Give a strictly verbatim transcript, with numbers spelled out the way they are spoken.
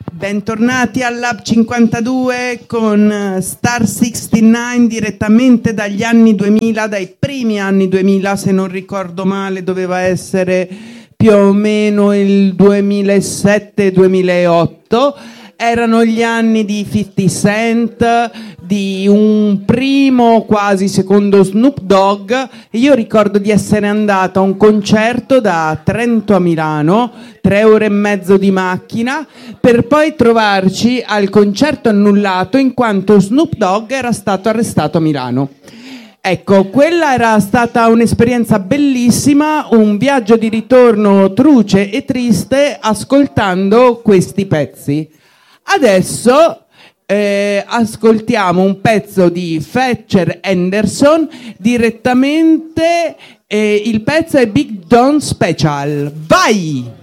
Bentornati al Lab cinquantadue con Star sessantanove direttamente dagli anni duemila, dai primi anni duemila, se non ricordo male doveva essere più o meno il duemilasette duemilaotto. Erano gli anni di cinquanta Cent, di un primo quasi secondo Snoop Dogg. Io ricordo di essere andata a un concerto da Trento a Milano, tre ore e mezzo di macchina, per poi trovarci al concerto annullato in quanto Snoop Dogg era stato arrestato a Milano. Ecco, quella era stata un'esperienza bellissima, un viaggio di ritorno truce e triste ascoltando questi pezzi. Adesso eh, ascoltiamo un pezzo di Fletcher Henderson direttamente, eh, il pezzo è Big Don Special. Vai!